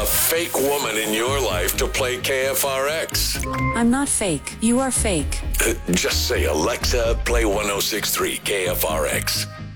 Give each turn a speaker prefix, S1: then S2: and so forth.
S1: fake woman in your life to play KFRX.
S2: I'm not fake. You are fake.
S1: Just say, Alexa, play 106.3 KFRX.